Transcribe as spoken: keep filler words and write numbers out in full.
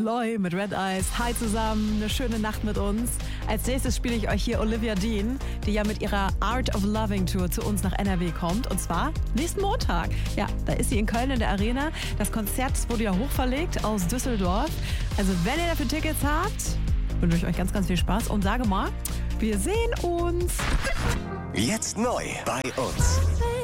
Aloy mit Red Eyes. Hi zusammen, eine schöne Nacht mit uns. Als nächstes spiele ich euch hier Olivia Dean, die ja mit ihrer Art of Loving Tour zu uns nach N R W kommt. Und zwar nächsten Montag. Ja, da ist sie in Köln in der Arena. Das Konzert wurde ja hochverlegt aus Düsseldorf. Also wenn ihr dafür Tickets habt, wünsche ich euch ganz, ganz viel Spaß. Und sage mal, wir sehen uns. Jetzt neu bei uns.